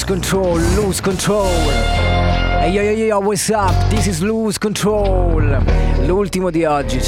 Control, Lose Control. Hey yo yo yo, what's up? This is Lose Control. L'ultimo di oggi.